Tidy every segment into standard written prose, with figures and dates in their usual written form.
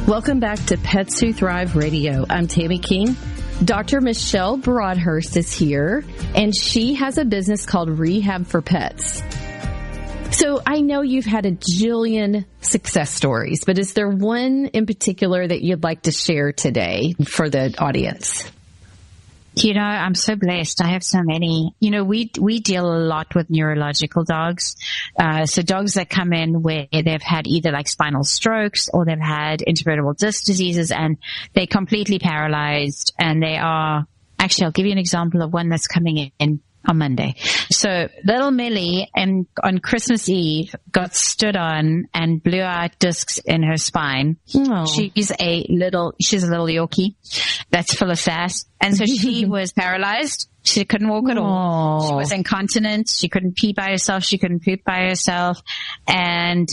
Welcome back to Pets Who Thrive Radio. I'm Tammy King. Dr. Michelle Broadhurst is here, and she has a business called Rehab for Pets. So I know you've had a jillion success stories, but is there one in particular that you'd like to share today for the audience? You know, I'm so blessed. I have so many. You know, we deal a lot with neurological dogs. So dogs that come in where they've had either like spinal strokes or they've had intervertebral disc diseases and they're completely paralyzed, and they are, actually, I'll give you an example of one that's coming in on Monday. So little Millie on Christmas Eve got stood on and blew out discs in her spine. Oh. She's a little Yorkie that's full of sass. And so she was paralyzed. She couldn't walk at all. Oh. She was incontinent. She couldn't pee by herself. She couldn't poop by herself. And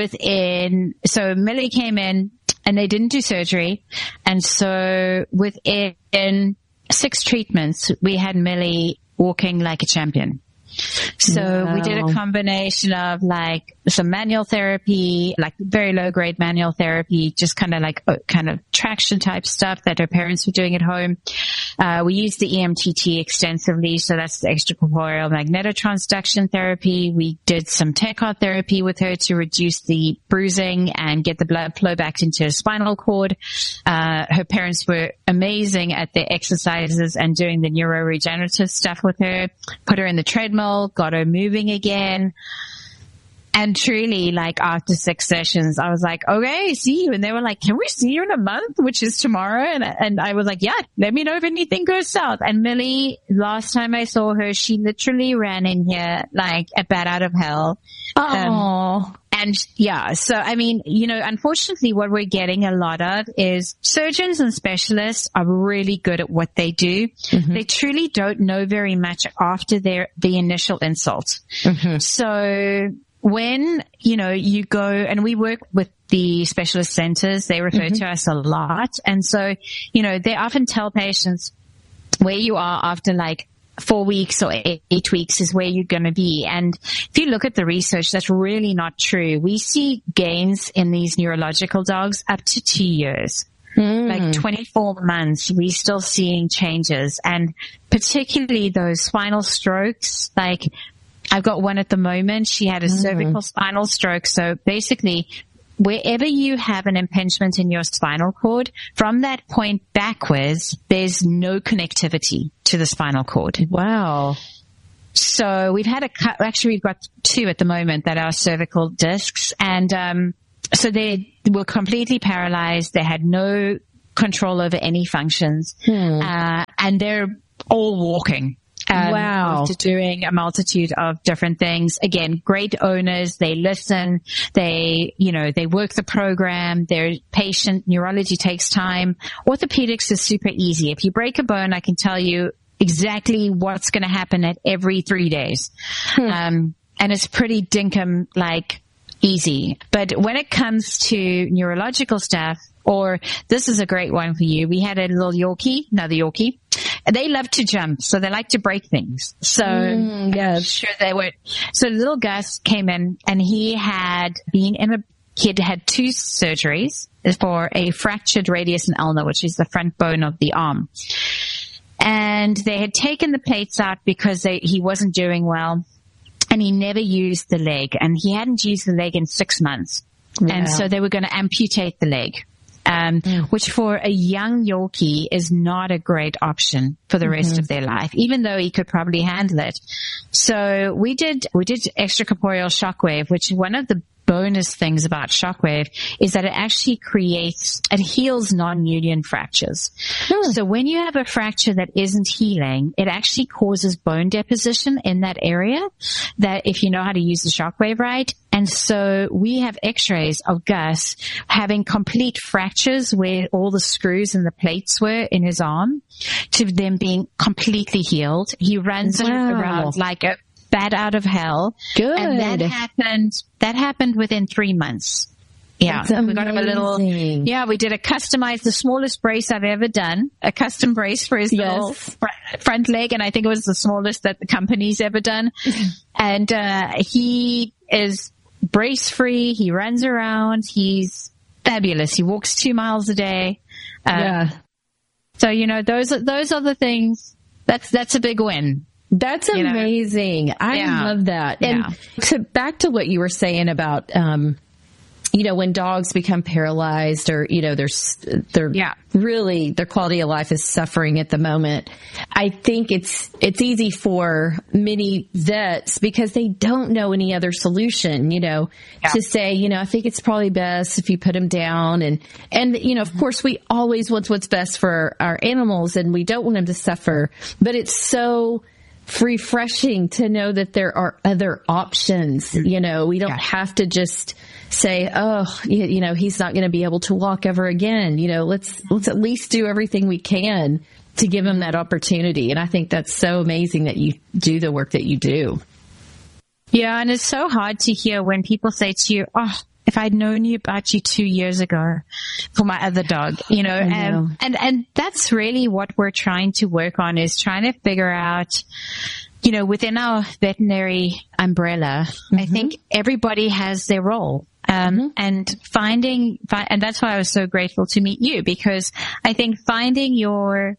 so Millie came in and they didn't do surgery. And so within 6 treatments, we had Millie walking like a champion. So we did a combination of like some manual therapy, like very low grade manual therapy, just kind of traction type stuff that her parents were doing at home. We used the EMTT extensively. So that's the extracorporeal magnetotransduction therapy. We did some Tecar therapy with her to reduce the bruising and get the blood flow back into her spinal cord. Her parents were amazing at the exercises and doing the neuroregenerative stuff with her, put her in the treadmill, got her moving again. And truly, like after 6 sessions, I was like, okay, see you. And they were like, can we see you in a month, which is tomorrow? And I was like, yeah, let me know if anything goes south. And Millie, last time I saw her, she literally ran in here like a bat out of hell. Oh. And yeah, so I mean, you know, unfortunately what we're getting a lot of is surgeons and specialists are really good at what they do. Mm-hmm. They truly don't know very much after the initial insult. Mm-hmm. So when, you know, you go, and we work with the specialist centers, they refer to us a lot. And so, you know, they often tell patients where you are after like 4 weeks or 8 weeks is where you're going to be. And if you look at the research, that's really not true. We see gains in these neurological dogs up to 2 years. Like 24 months, we're still seeing changes. And particularly those spinal strokes, like I've got one at the moment. She had a cervical spinal stroke. So basically, wherever you have an impingement in your spinal cord, from that point backwards, there's no connectivity to the spinal cord. Wow. So we've had we've got 2 at the moment that are cervical discs. And so they were completely paralyzed. They had no control over any functions. And they're all walking. Wow. After doing a multitude of different things. Again, great owners. They listen. They work the program. They're patient. Neurology takes time. Orthopedics is super easy. If you break a bone, I can tell you exactly what's going to happen at every 3 days. And it's pretty dinkum, like easy. But when it comes to neurological stuff, or this is a great one for you. We had another Yorkie. They love to jump, so they like to break things. So I'm sure they would. So little Gus came in, and he had had 2 surgeries for a fractured radius and ulna, which is the front bone of the arm. And they had taken the plates out because he wasn't doing well, and he never used the leg, and he hadn't used the leg in 6 months. Wow. And so they were going to amputate the leg. Which for a young Yorkie is not a great option for the rest of their life, even though he could probably handle it. So we did extracorporeal shockwave, which one of the bonus things about shockwave is that it actually heals non-union fractures. So when you have a fracture that isn't healing, it actually causes bone deposition in that area, that if you know how to use the shockwave right. And so we have x-rays of Gus having complete fractures where all the screws and the plates were in his arm, to them being completely healed. He runs around like a bat out of hell. Good. And that happened within 3 months. Yeah. We got him we did the smallest brace I've ever done, a custom brace for his little front leg. And I think it was the smallest that the company's ever done. And, he is brace free. He runs around. He's fabulous. He walks 2 miles a day. So, those are the things. That's a big win. That's amazing. I love that. And back to what you were saying about, when dogs become paralyzed or, really their quality of life is suffering at the moment. I think it's easy for many vets because they don't know any other solution, to say, I think it's probably best if you put them down. And, of course we always want what's best for our animals and we don't want them to suffer, but it's so refreshing to know that there are other options. We don't have to just say, he's not going to be able to walk ever again. Let's at least do everything we can to give him that opportunity. And I think that's so amazing that you do the work that you do. Yeah. And it's so hard to hear when people say to you, if I'd known about you 2 years ago for my other dog, and that's really what we're trying to work on, is trying to figure out, within our veterinary umbrella, I think everybody has their role. And and that's why I was so grateful to meet you, because I think finding your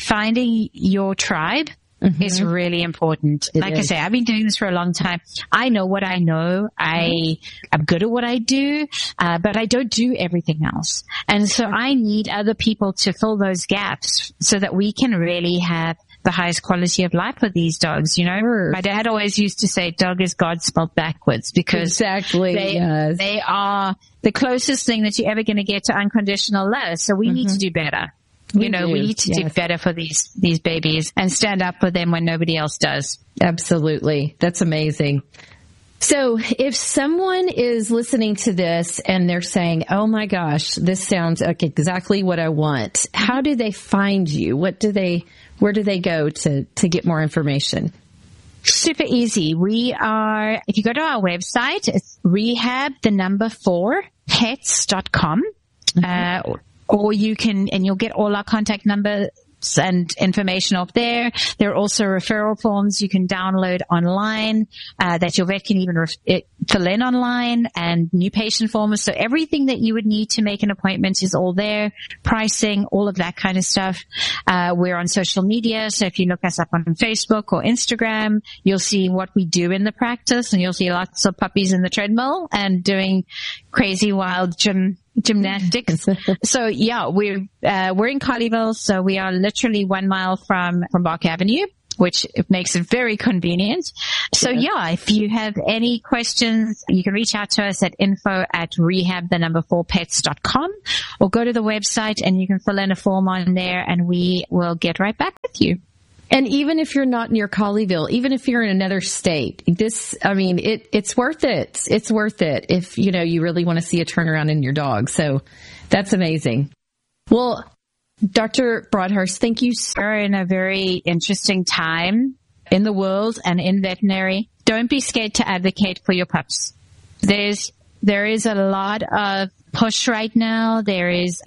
tribe is really important. I say, I've been doing this for a long time. I know what I know. I'm good at what I do, but I don't do everything else. And so I need other people to fill those gaps so that we can really have the highest quality of life for these dogs. My dad always used to say, dog is God spelled backwards, because they are the closest thing that you're ever going to get to unconditional love. So we need to do better. We need to do better for these babies and stand up for them when nobody else does. Absolutely. That's amazing. So if someone is listening to this and they're saying, oh my gosh, this sounds like exactly what I want, how do they find you? Where do they go to get more information? Super easy. If you go to our website, it's rehab4pets.com. Or you can, and you'll get all our contact numbers and information up there. There are also referral forms you can download online, that your vet can even fill in online, and new patient forms. So everything that you would need to make an appointment is all there. Pricing, all of that kind of stuff. We're on social media. So if you look us up on Facebook or Instagram, you'll see what we do in the practice, and you'll see lots of puppies in the treadmill and doing crazy wild gymnastics. So we're in Colleyville, so we are literally 1 mile from Bark Avenue, which makes it very convenient. So if you have any questions, you can reach out to us at info@rehab4pets.com, or go to the website and you can fill in a form on there and we will get right back with you. And even if you're not near Colleyville, even if you're in another state, it's worth it. It's worth it if, you really want to see a turnaround in your dog. So that's amazing. Well, Dr. Broadhurst, thank you. We're in a very interesting time in the world and in veterinary. Don't be scared to advocate for your pups. There is a lot of push right now. There is